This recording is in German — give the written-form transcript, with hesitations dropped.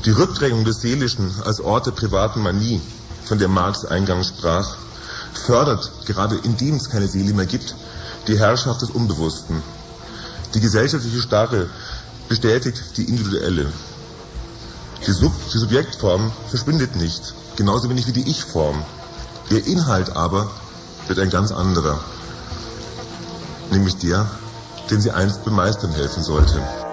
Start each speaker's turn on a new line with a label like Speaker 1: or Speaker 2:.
Speaker 1: Die Rückdrängung des Seelischen als Ort der privaten Manie, von der Marx eingangs sprach, fördert, gerade indem es keine Seele mehr gibt, die Herrschaft des Unbewussten. Die gesellschaftliche Starre bestätigt die individuelle. Die Subjektform verschwindet nicht, genauso wenig wie die Ich-Form. Ihr Inhalt aber wird ein ganz anderer, nämlich der, den sie einst bemeistern helfen sollte.